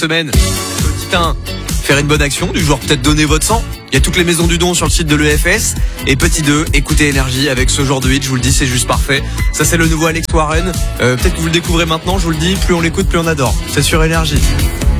semaine. Petit 1, faire une bonne action, du genre peut-être donner votre sang. Il y a toutes les maisons du don sur le site de l'EFS. Et petit 2, écoutez Énergie avec ce genre de hit, je vous le dis, c'est juste parfait. Ça, c'est le nouveau Alex Warren. Peut-être que vous le découvrez maintenant, je vous le dis, plus on l'écoute, plus on adore. C'est sur Énergie.